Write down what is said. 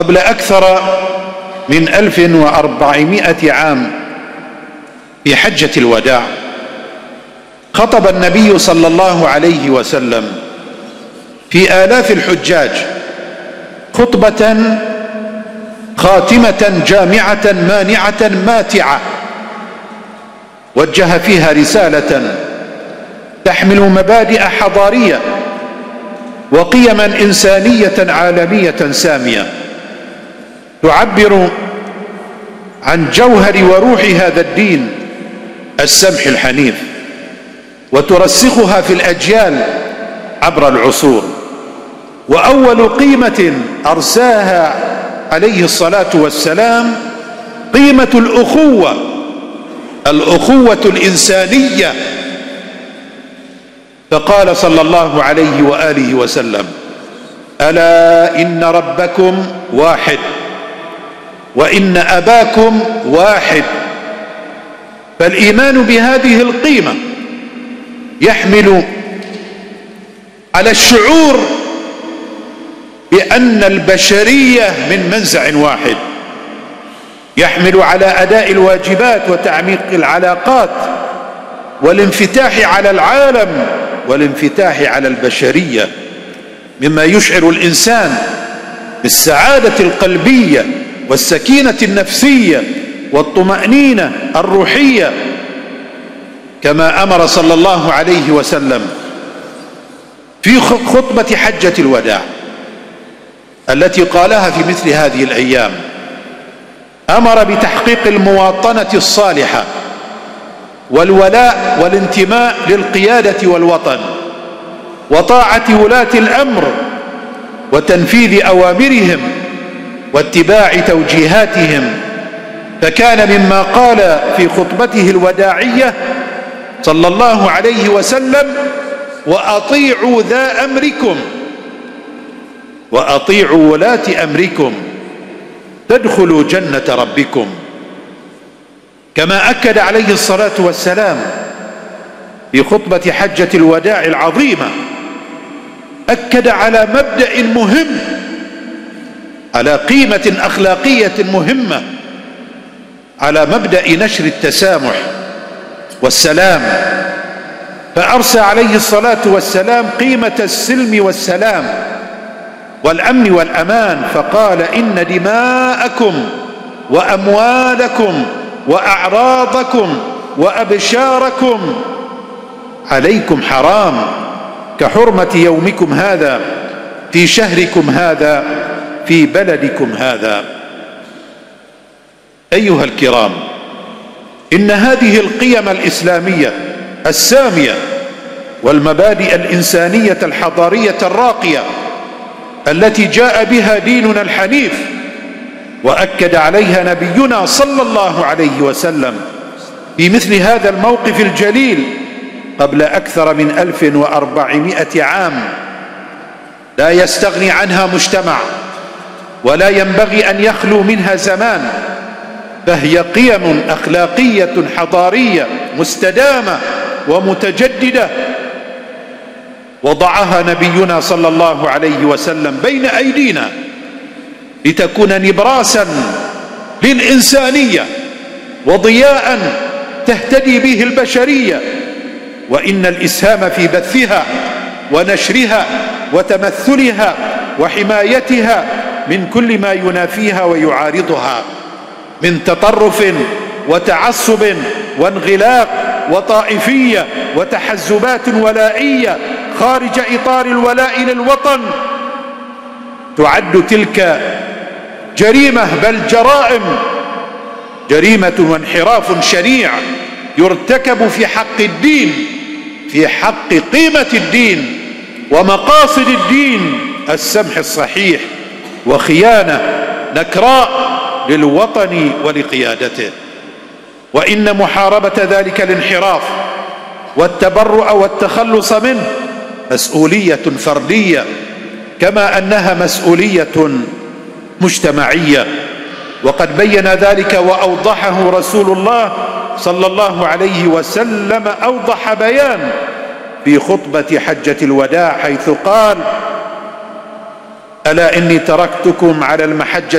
قبل أكثر من 1400 عام في حجة الوداع خطب النبي صلى الله عليه وسلم في آلاف الحجاج خطبة خاتمة جامعة مانعة ماتعة، وجه فيها رسالة تحمل مبادئ حضارية وقيما إنسانية عالمية سامية تعبر عن جوهر وروح هذا الدين السمح الحنيف، وترسخها في الأجيال عبر العصور. وأول قيمة أرساها عليه الصلاة والسلام قيمة الأخوة الإنسانية، فقال صلى الله عليه وآله وسلم: ألا إن ربكم واحد وإن أباكم واحد. فالإيمان بهذه القيمة يحمل على الشعور بأن البشرية من منزع واحد، يحمل على أداء الواجبات وتعميق العلاقات والانفتاح على العالم والانفتاح على البشرية، مما يشعر الإنسان بالسعادة القلبية والسكينة النفسية والطمأنينة الروحية، كما أمر صلى الله عليه وسلم في خطبة حجة الوداع التي قالها في مثل هذه الأيام. أمر بتحقيق المواطنة الصالحة والولاء والانتماء للقيادة والوطن وطاعة ولاة الأمر وتنفيذ أوامرهم واتباع توجيهاتهم. فكان مما قال في خطبته الوداعية صلى الله عليه وسلم: وأطيعوا ذا أمركم وأطيعوا ولاة أمركم تدخلوا جنة ربكم. كما أكد عليه الصلاة والسلام في خطبة حجة الوداع العظيمة، أكد على مبدأ مهم، على قيمة أخلاقية مهمة، على مبدأ نشر التسامح والسلام. فأرسى عليه الصلاة والسلام قيمة السلم والسلام والأمن والأمان، فقال: إن دماءكم وأموالكم وأعراضكم وأبشاركم عليكم حرام كحرمة يومكم هذا في شهركم هذا في بلدكم هذا. أيها الكرام، إن هذه القيم الإسلامية السامية والمبادئ الإنسانية الحضارية الراقية التي جاء بها ديننا الحنيف وأكد عليها نبينا صلى الله عليه وسلم في مثل هذا الموقف الجليل قبل أكثر من 1400 عام، لا يستغني عنها مجتمع ولا ينبغي أن يخلو منها زمان، فهي قيم أخلاقية حضارية مستدامة ومتجددة وضعها نبينا صلى الله عليه وسلم بين أيدينا لتكون نبراسا للإنسانية وضياء تهتدي به البشرية. وإن الإسهام في بثها ونشرها وتمثلها وحمايتها من كل ما ينافيها ويعارضها من تطرف وتعصب وانغلاق وطائفية وتحزبات ولائية خارج إطار الولاء للوطن، تعد تلك جريمة بل جريمة وانحراف شنيع يرتكب في حق الدين، في حق قيمة الدين ومقاصد الدين السمح الصحيح، وخيانة نكراء للوطن ولقيادته. وإن محاربة ذلك الانحراف والتبرؤ والتخلص منه مسؤولية فردية كما أنها مسؤولية مجتمعية، وقد بين ذلك وأوضحه رسول الله صلى الله عليه وسلم أوضح بيان في خطبة حجة الوداع، حيث قال: ألا إني تركتكم على المحجة